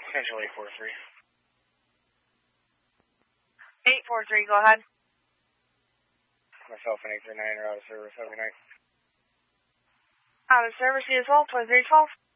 Central 843. 843, go ahead. Myself and 839 are out of service. Have a good night. Out of service, you as well, 2312.